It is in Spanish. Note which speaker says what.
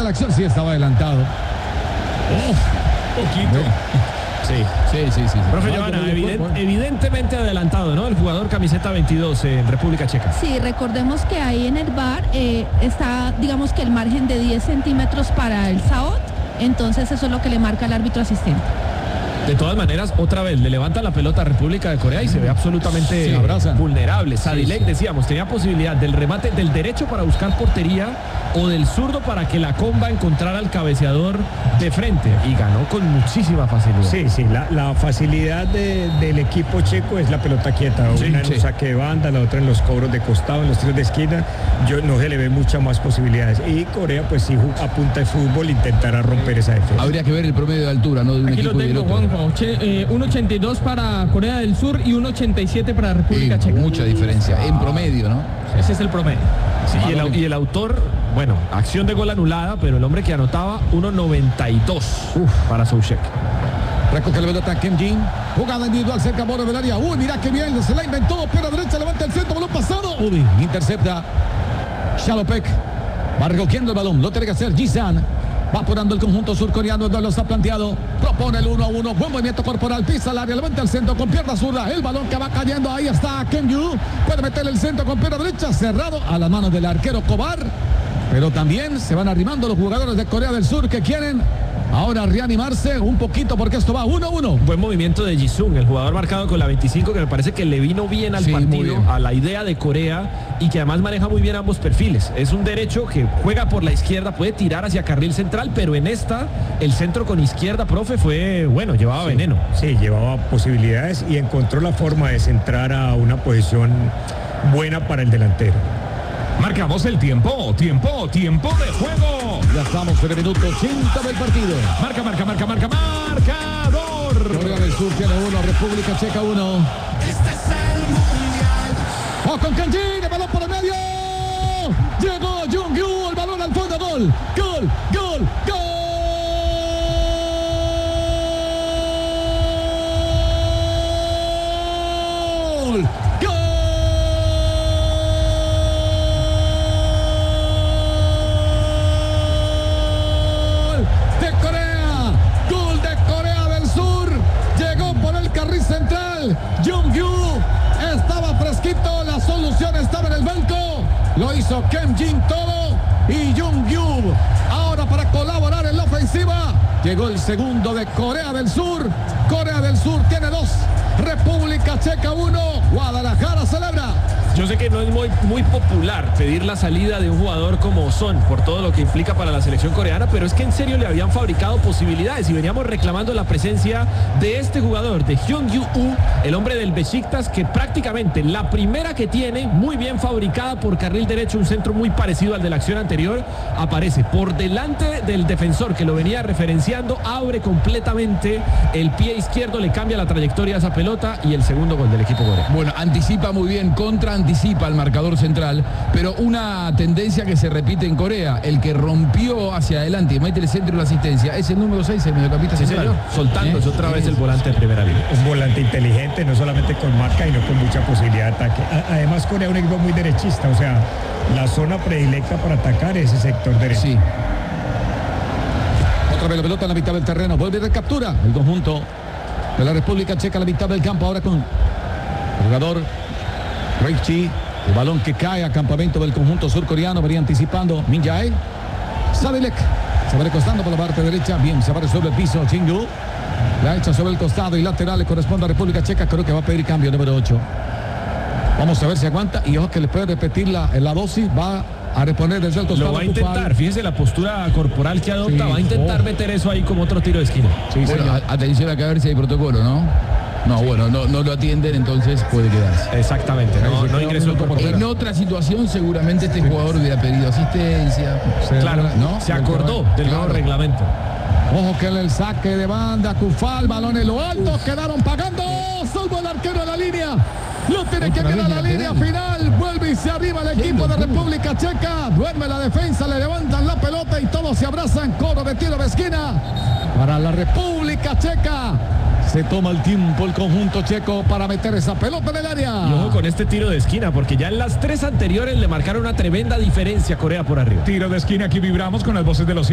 Speaker 1: la acción. Sí, estaba adelantado.
Speaker 2: Poquito.
Speaker 3: Sí.
Speaker 2: Profe Johanna, evidentemente adelantado, ¿no? El jugador camiseta 22 en República Checa.
Speaker 4: Sí, recordemos que ahí en el VAR está, digamos que el margen de 10 centímetros para el SAOT, entonces eso es lo que le marca el árbitro asistente.
Speaker 2: De todas maneras, otra vez, le levanta la pelota a República de Corea y se ve absolutamente vulnerable. Sadilek, decíamos, tenía posibilidad del remate del derecho para buscar portería o del zurdo para que la comba encontrara al cabeceador de frente y ganó con muchísima facilidad.
Speaker 5: Sí, la facilidad del equipo checo es la pelota quieta, una en un saque de banda, la otra en los cobros de costado, en los tiros de esquina, no se le ve muchas más posibilidades. Y Corea, pues sí, a punta de fútbol intentará romper esa defensa.
Speaker 3: Habría que ver el promedio de altura, ¿no? De un
Speaker 6: Aquí
Speaker 3: equipo
Speaker 6: lo
Speaker 3: y del
Speaker 6: tengo,
Speaker 3: otro.
Speaker 6: Juanjo, 1.82 para Corea del Sur y 1.87 para República Checa.
Speaker 3: Mucha diferencia, en promedio, ¿no?
Speaker 6: Ese es el promedio.
Speaker 2: Sí, y el autor, bueno, acción de gol anulada, pero el hombre que anotaba 1.92 para Soucek.
Speaker 1: Recoge la pelota Kim Jin. Jugada individual cerca borde del área. Mira que bien, se la inventó. Pierna derecha, levanta el centro, balón pasado. Intercepta Shalopek. Va recogiendo el balón. Lo tiene que hacer Ji-san. Va apurando el conjunto surcoreano, no lo está planteado. Propone el 1-1. Buen movimiento corporal. Pisa el área, levanta el centro con pierna zurda. El balón que va cayendo. Ahí está Kim Yu. Puede meter el centro con pierna derecha. Cerrado a las manos del arquero Kobar. Pero también se van arrimando los jugadores de Corea del Sur que quieren ahora reanimarse un poquito porque esto va 1-1.
Speaker 2: Buen movimiento de Ji-sung, el jugador marcado con la 25, que me parece que le vino bien al partido, a la idea de Corea y que además maneja muy bien ambos perfiles. Es un derecho que juega por la izquierda, puede tirar hacia carril central, pero en esta el centro con izquierda, profe, fue bueno, llevaba veneno.
Speaker 5: Sí, llevaba posibilidades y encontró la forma de centrar a una posición buena para el delantero.
Speaker 7: Marcamos el tiempo de juego.
Speaker 1: Ya estamos en el minuto 80 del partido.
Speaker 7: Marcador.
Speaker 1: Corea del Sur tiene 1, República Checa 1.
Speaker 8: Este es el mundial.
Speaker 1: ¡Oh, con Kanjin! ¡El balón por el medio! Llegó Jung-Yu, el balón al fondo, gol. Jung-Yu estaba fresquito, la solución estaba en el banco, lo hizo Kim Jin todo y Jung-Yu ahora para colaborar en la ofensiva. Llegó el segundo de Corea del Sur. Corea del Sur tiene 2, República Checa 1, Guadalajara celebra.
Speaker 2: Yo sé que no es muy popular pedir la salida de un jugador como Son por todo lo que implica para la selección coreana, pero es que en serio le habían fabricado posibilidades y veníamos reclamando la presencia de este jugador, de Hyun-Yu, el hombre del Besiktas, que prácticamente la primera que tiene, muy bien fabricada por carril derecho, un centro muy parecido al de la acción anterior, aparece por delante del defensor que lo venía referenciando, abre completamente el pie izquierdo, le cambia la trayectoria a esa pelota y el segundo gol del equipo coreano.
Speaker 3: Bueno, anticipa muy bien, anticipa el marcador central, pero una tendencia que se repite en Corea, el que rompió hacia adelante y mete el centro y la asistencia, es el número 6, el mediocampista central.
Speaker 2: Señor, soltándose otra vez el volante de primera línea.
Speaker 5: Un volante inteligente, no solamente con marca, sino con mucha posibilidad de ataque. Además, Corea es un equipo muy derechista, o sea, la zona predilecta para atacar es ese sector derecho.
Speaker 3: Sí.
Speaker 1: Otra vez la pelota en la mitad del terreno, vuelve de captura el conjunto de la República Checa a la mitad del campo, ahora con el jugador Reichi, el balón que cae a campamento del conjunto surcoreano, venía anticipando Min Jae. Sadilek se va recostando por la parte derecha, bien, se va sobre el piso Jung-Yu, la echa sobre el costado y lateral le corresponde a República Checa, creo que va a pedir cambio número 8. Vamos a ver si aguanta y ojo que le puede repetir la dosis, va a reponer desde el costado.
Speaker 2: Lo va a intentar, fíjese la postura corporal que adopta, va a intentar meter eso ahí como otro tiro de esquina.
Speaker 3: Sí, bueno, atención acá a ver si hay protocolo, ¿no? No, bueno, no lo atienden, entonces puede quedarse.
Speaker 2: Exactamente, no ingresó el portero.
Speaker 3: En otra situación seguramente este jugador hubiera pedido asistencia.
Speaker 2: Claro,
Speaker 3: ¿no?
Speaker 2: Se acordó del nuevo reglamento.
Speaker 1: Ojo que el saque de banda, Cufal, balón en lo alto, quedaron pagando, salvo el arquero de la línea. Lo tiene que quedar la línea final, vuelve y se arriba el equipo de República Checa, duerme la defensa, le levantan la pelota y todos se abrazan, cobro de tiro de esquina para la República Checa. Se toma el tiempo el conjunto checo para meter esa pelota en el área.
Speaker 2: Y ojo con este tiro de esquina, porque ya en las 3 anteriores le marcaron una tremenda diferencia a Corea por arriba.
Speaker 7: Tiro de esquina, aquí vibramos con las voces de los